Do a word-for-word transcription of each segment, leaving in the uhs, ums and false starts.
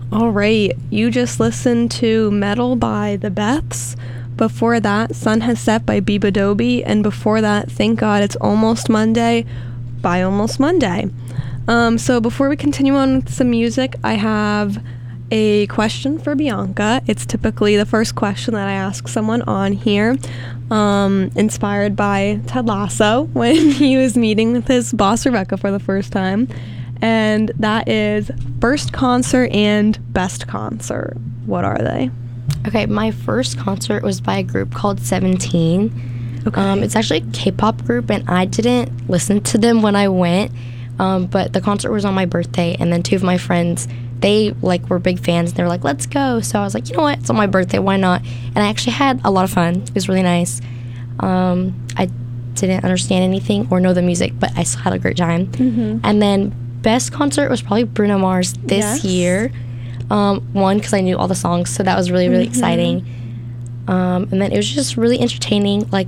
All right, you just listened to Metal by The Beths. Before that, Sun Has Set by Biba Doby. And before that, Thank God It's Almost Monday by Almost Monday. Um, so before we continue on with some music, I have a question for Bianca. It's typically the first question that I ask someone on here, um, inspired by Ted Lasso when he was meeting with his boss Rebecca for the first time. And that is first concert and best concert. What are they? Okay, my first concert was by a group called Seventeen. Okay. Um, it's actually a K-pop group, and I didn't listen to them when I went, um, but the concert was on my birthday, and then two of my friends, they like were big fans, and they were like, let's go. So I was like, you know what, it's on my birthday, why not? And I actually had a lot of fun. It was really nice. Um, I didn't understand anything or know the music, but I still had a great time. Mm-hmm. And then best concert was probably Bruno Mars this Yes. year. Um, one, because I knew all the songs, so that was really, really Mm-hmm. exciting. Um, and then it was just really entertaining, like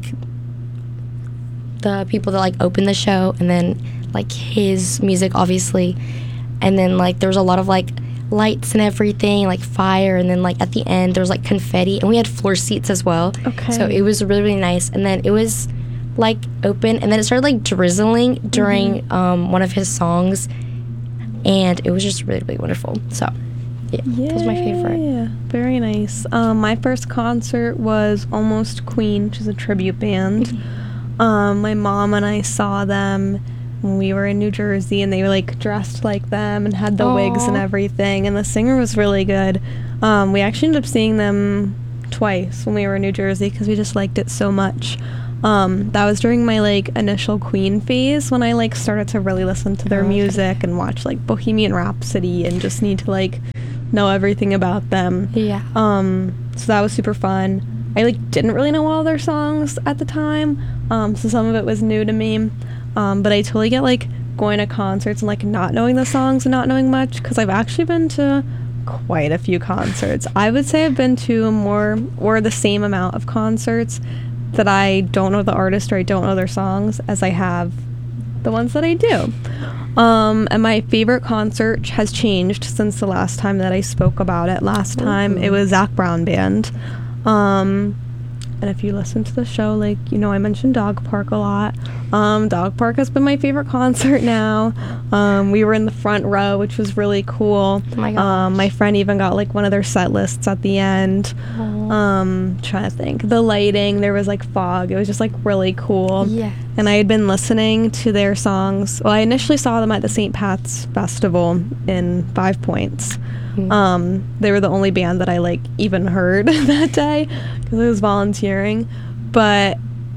the people that like opened the show, and then like his music, obviously. And then like there was a lot of like lights and everything, like fire, and then like at the end there was like confetti, and we had floor seats as well. Okay. So it was really, really nice. And then it was like open, and then it started like drizzling during Mm-hmm. um, one of his songs, and it was just really, really wonderful. So yeah, that was my favorite. Yeah, very nice. Um, my first concert was Almost Queen, which is a tribute band. Mm-hmm. Um, my mom and I saw them when we were in New Jersey, and they were like dressed like them and had the Aw. wigs and everything, and the singer was really good. Um, we actually ended up seeing them twice when we were in New Jersey because we just liked it so much. Um, that was during my like initial Queen phase when I like started to really listen to their Oh, okay. music and watch like Bohemian Rhapsody and just need to like know everything about them. Yeah. Um, so that was super fun. I like didn't really know all their songs at the time, um, so some of it was new to me. Um, but I totally get like going to concerts and like not knowing the songs and not knowing much, because I've actually been to quite a few concerts. I would say I've been to more or the same amount of concerts that I don't know the artist or I don't know their songs as I have the ones that I do. Um, and my favorite concert has changed since the last time that I spoke about it. Last time Ooh. it was Zac Brown Band. Um, and if you listen to the show, like, you know, I mentioned Dog Park a lot. Um, Dog Park has been my favorite concert now. Um, we were in the front row, which was really cool. Oh my gosh. Um, my friend even got like one of their set lists at the end. Aw. Um, trying to think. The lighting, there was like fog. It was just like really cool. Yeah. And I had been listening to their songs. Well, I initially saw them at the Saint Pat's Festival in Five Points. Mm. Um, they were the only band that I like even heard that day because I was volunteering. But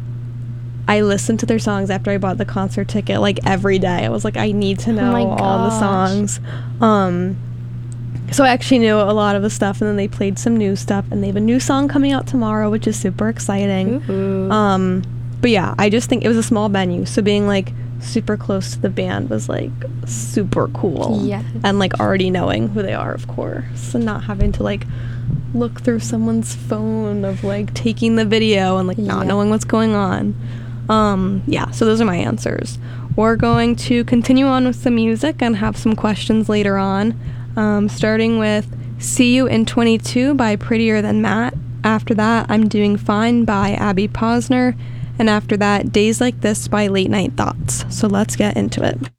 I listened to their songs after I bought the concert ticket like every day. I was like, I need to know my all the gosh. songs. Um, so I actually knew a lot of the stuff, and then they played some new stuff, and they have a new song coming out tomorrow, which is super exciting. Ooh. Um, but yeah, I just think it was a small venue, so being like super close to the band was like super cool. Yeah. And like already knowing who they are, of course, and not having to like look through someone's phone of like taking the video and like not Yeah. knowing what's going on. Um, yeah, so those are my answers. We're going to continue on with some music and have some questions later on. Um, starting with See You in twenty-two by Prettier Than Matt. After that, I'm Doing Fine by Abby Posner. And after that, Days Like This by Late Night Thoughts. So let's get into it.